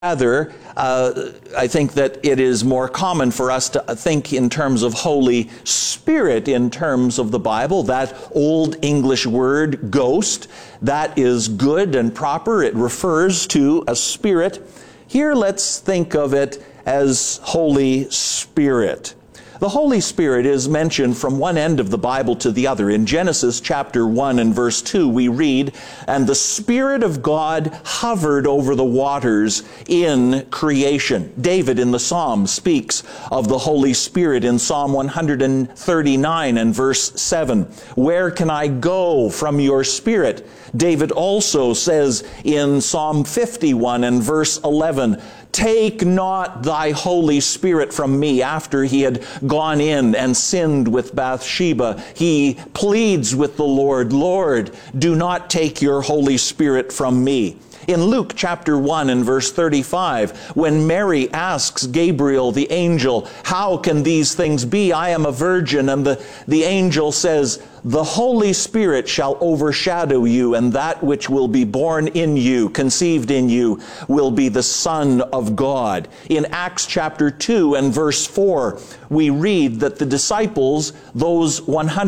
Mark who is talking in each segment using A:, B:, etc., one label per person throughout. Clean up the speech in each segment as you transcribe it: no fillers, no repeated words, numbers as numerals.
A: Rather, I think that it is more common for us to think in terms of Holy Spirit in terms of the Bible. That old English word, ghost, that is good and proper. It refers to a spirit. Here, let's think of it as Holy Spirit. The Holy Spirit is mentioned from one end of the Bible to the other. In Genesis chapter 1 and verse 2, we read, "And the Spirit of God hovered over the waters in creation." David in the Psalm speaks of the Holy Spirit in Psalm 139 and verse 7. "Where can I go from your Spirit?" David also says in Psalm 51 and verse 11, "Take not thy Holy Spirit from me." After he had gone in and sinned with Bathsheba, he pleads with the Lord, "Lord, do not take your Holy Spirit from me." In Luke chapter 1 and verse 35, when Mary asks Gabriel the angel, "How can these things be? I am a virgin." And the angel says, "The Holy Spirit shall overshadow you, and that which will be born in you, conceived in you, will be the Son of God." In Acts chapter 2 and verse 4, we read that the disciples, those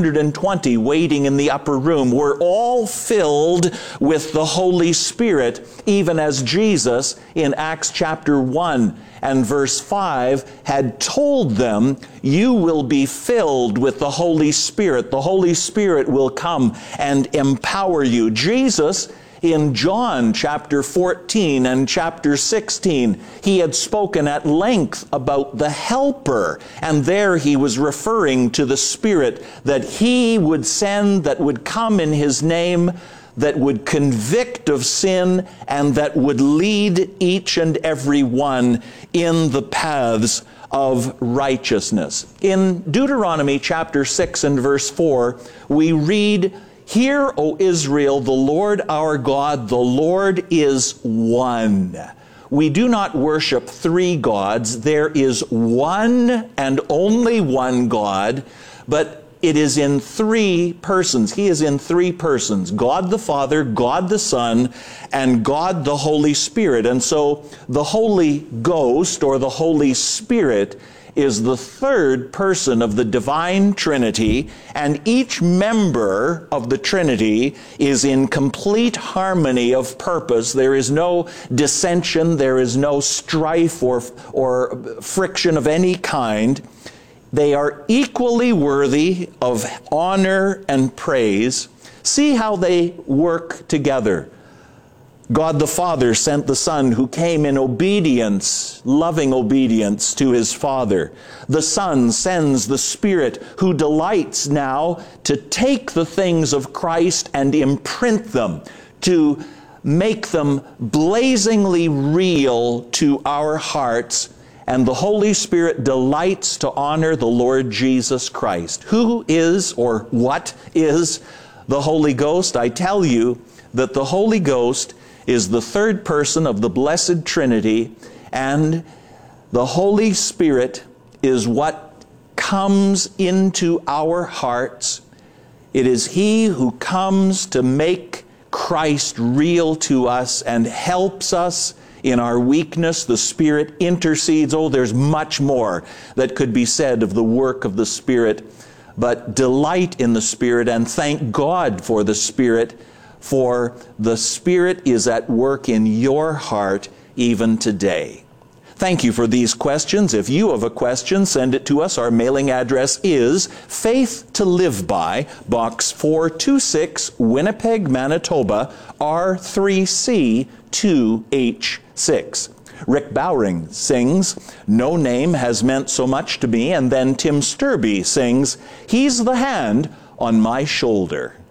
A: 120 waiting in the upper room, were all filled with the Holy Spirit, even as Jesus in Acts chapter 1 and verse 5 had told them, "You will be filled with the Holy Spirit. The Holy Spirit will come and empower you." Jesus in John chapter 14 and chapter 16, he had spoken at length about the Helper, and there he was referring to the Spirit that he would send, that would come in his name, that would convict of sin, and that would lead each and every one in the paths of righteousness. In Deuteronomy chapter 6 and verse 4, we read, "Hear, O Israel, the Lord our God, the Lord is one." We do not worship three gods. There is one and only one God, but it is in three persons. He is in three persons: God the Father, God the Son, and God the Holy Spirit. And so the Holy Ghost, or the Holy Spirit, is the third person of the divine Trinity, and each member of the Trinity is in complete harmony of purpose. There is no dissension, there is no strife or friction of any kind. They are equally worthy of honor and praise. See how they work together. God the Father sent the Son, who came in obedience, loving obedience to his Father. The Son sends the Spirit, who delights now to take the things of Christ and imprint them, to make them blazingly real to our hearts. And the Holy Spirit delights to honor the Lord Jesus Christ. Who is, or what is, the Holy Ghost? I tell you that the Holy Ghost is the third person of the Blessed Trinity, and the Holy Spirit is what comes into our hearts. It is He who comes to make Christ real to us and helps us in our weakness. The Spirit intercedes. Oh, there's much more that could be said of the work of the Spirit, but delight in the Spirit and thank God for the Spirit, for the Spirit is at work in your heart even today. Thank you for these questions. If you have a question, send it to us. Our mailing address is Faith to Live By, Box 426, Winnipeg, Manitoba, R3C 2H6. Rick Bowring sings, "No Name Has Meant So Much to Me," and then Tim Sturby sings, "He's the Hand on My Shoulder."